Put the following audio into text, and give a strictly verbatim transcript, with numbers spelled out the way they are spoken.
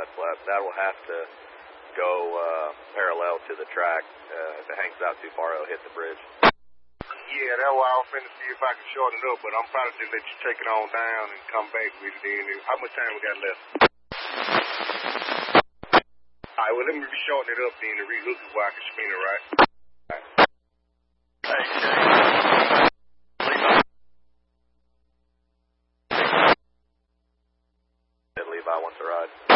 mud flap. That will have to go uh, parallel to the track. Uh, if it hangs out too far, it'll hit the bridge. Yeah, that's why I was finna see if I can shorten it up, but I'm probably just let you take it on down and come back with it in. How much time we got left? All right, well, let me shorten it up then to relook at where I can spin it, right? All right. Hey, Jay. Levi wants to ride.